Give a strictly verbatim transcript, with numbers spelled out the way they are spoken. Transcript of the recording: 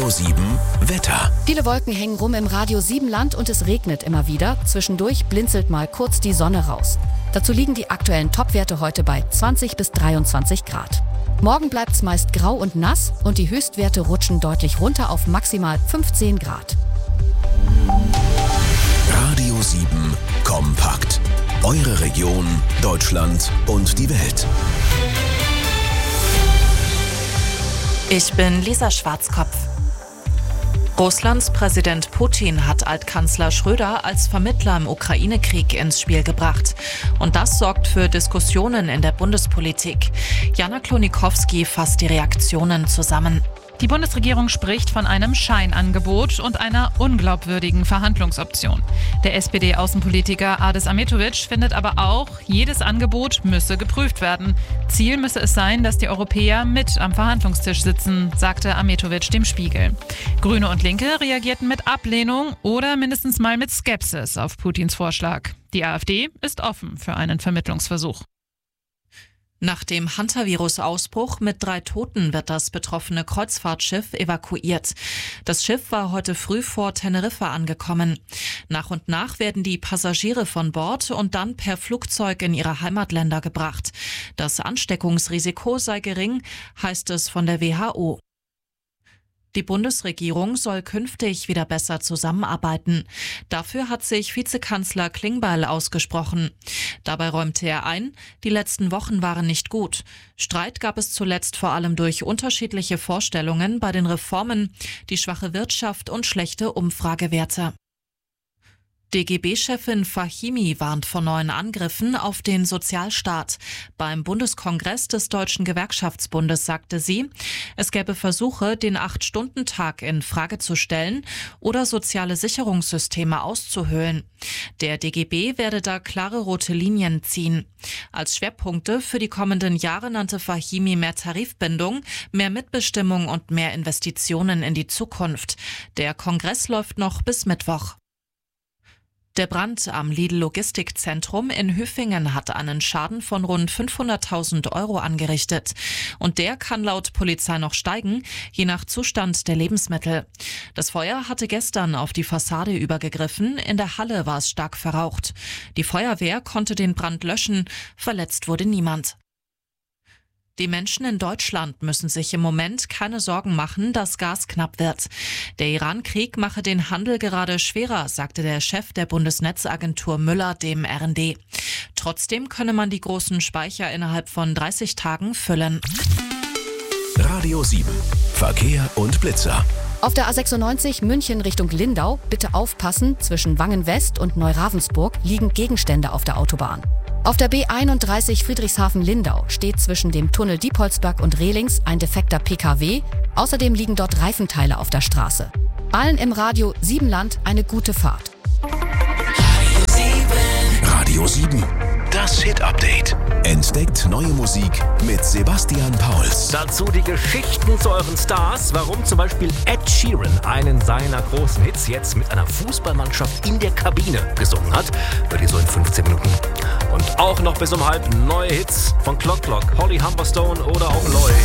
Radio sieben Wetter. Viele Wolken hängen rum im Radio sieben Land und es regnet immer wieder. Zwischendurch blinzelt mal kurz die Sonne raus. Dazu liegen die aktuellen Topwerte heute bei zwanzig bis dreiundzwanzig Grad. Morgen bleibt es meist grau und nass und die Höchstwerte rutschen deutlich runter auf maximal fünfzehn Grad. Radio sieben kompakt. Eure Region, Deutschland und die Welt. Ich bin Lisa Schwarzkopf. Russlands Präsident Putin hat Altkanzler Schröder als Vermittler im Ukraine-Krieg ins Spiel gebracht. Und das sorgt für Diskussionen in der Bundespolitik. Jana Klonikowski fasst die Reaktionen zusammen. Die Bundesregierung spricht von einem Scheinangebot und einer unglaubwürdigen Verhandlungsoption. Der S P D-Außenpolitiker Adis Ahmetovic findet aber auch, jedes Angebot müsse geprüft werden. Ziel müsse es sein, dass die Europäer mit am Verhandlungstisch sitzen, sagte Ahmetovic dem Spiegel. Grüne und Linke reagierten mit Ablehnung oder mindestens mal mit Skepsis auf Putins Vorschlag. Die AfD ist offen für einen Vermittlungsversuch. Nach dem Hantavirus-Ausbruch mit drei Toten wird das betroffene Kreuzfahrtschiff evakuiert. Das Schiff war heute früh vor Teneriffa angekommen. Nach und nach werden die Passagiere von Bord und dann per Flugzeug in ihre Heimatländer gebracht. Das Ansteckungsrisiko sei gering, heißt es von der W H O. Die Bundesregierung soll künftig wieder besser zusammenarbeiten. Dafür hat sich Vizekanzler Klingbeil ausgesprochen. Dabei räumte er ein, die letzten Wochen waren nicht gut. Streit gab es zuletzt vor allem durch unterschiedliche Vorstellungen bei den Reformen, die schwache Wirtschaft und schlechte Umfragewerte. D G B-Chefin Fahimi warnt vor neuen Angriffen auf den Sozialstaat. Beim Bundeskongress des Deutschen Gewerkschaftsbundes sagte sie, es gäbe Versuche, den Acht-Stunden-Tag in Frage zu stellen oder soziale Sicherungssysteme auszuhöhlen. Der D G B werde da klare rote Linien ziehen. Als Schwerpunkte für die kommenden Jahre nannte Fahimi mehr Tarifbindung, mehr Mitbestimmung und mehr Investitionen in die Zukunft. Der Kongress läuft noch bis Mittwoch. Der Brand am Lidl-Logistikzentrum in Hüfingen hat einen Schaden von rund fünfhunderttausend Euro angerichtet. Und der kann laut Polizei noch steigen, je nach Zustand der Lebensmittel. Das Feuer hatte gestern auf die Fassade übergegriffen, in der Halle war es stark verraucht. Die Feuerwehr konnte den Brand löschen, verletzt wurde niemand. Die Menschen in Deutschland müssen sich im Moment keine Sorgen machen, dass Gas knapp wird. Der Iran-Krieg mache den Handel gerade schwerer, sagte der Chef der Bundesnetzagentur Müller dem R N D. Trotzdem könne man die großen Speicher innerhalb von dreißig Tagen füllen. Radio sieben. Verkehr und Blitzer. Auf der A sechsundneunzig München Richtung Lindau, bitte aufpassen, zwischen Wangen West und Neuravensburg liegen Gegenstände auf der Autobahn. Auf der B einunddreißig Friedrichshafen-Lindau steht zwischen dem Tunnel Diepholzberg und Rehlings ein defekter P K W. Außerdem liegen dort Reifenteile auf der Straße. Allen im Radio sieben Land eine gute Fahrt. Radio sieben. Das Hit-Update. Entdeckt neue Musik mit Sebastian Pauls. Dazu die Geschichten zu euren Stars, warum zum Beispiel Ed Sheeran einen seiner großen Hits jetzt mit einer Fußballmannschaft in der Kabine gesungen hat. Hört ihr so in fünfzehn Minuten. Und auch noch bis um halb neue Hits von Clock Clock, Holly Humberstone oder auch Loy.